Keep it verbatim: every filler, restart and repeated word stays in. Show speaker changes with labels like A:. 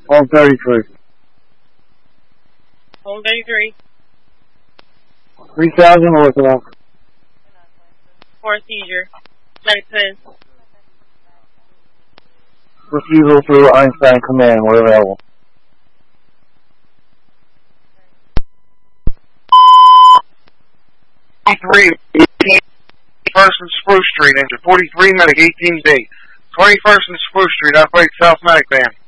A: Home thirty-three.
B: Home thirty-three.
A: three thousand Orthodox.
B: For a seizure. Medicine.
A: Refusal through Einstein Command. We're available.
C: three, twenty-first and Spruce Street, engine forty-three, medic eighteen B. twenty-first and Spruce Street, operate South Medic Van.